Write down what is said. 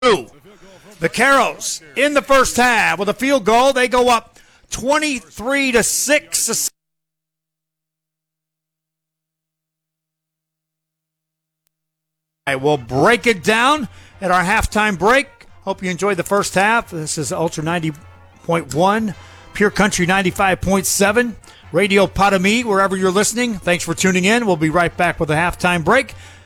The Caros in the first half with a field goal. They go up 23-6. We'll break it down at our halftime break. Hope you enjoyed the first half. This is Ultra 90.1, Pure Country 95.7, Radio Padami, wherever you're listening. Thanks for tuning in. We'll be right back with a halftime break.